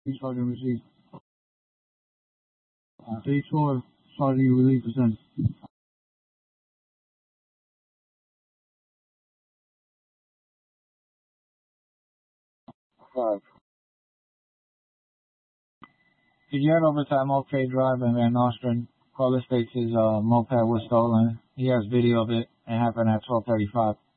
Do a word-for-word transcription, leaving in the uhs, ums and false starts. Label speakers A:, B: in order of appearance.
A: Sergeant received. Uh, stage four, Sergeant, you release the sentence. Five. Again, over to M L K Drive in Van Nostrand. Caller states his uh, moped was stolen. He has video of it. It happened at twelve thirty-five.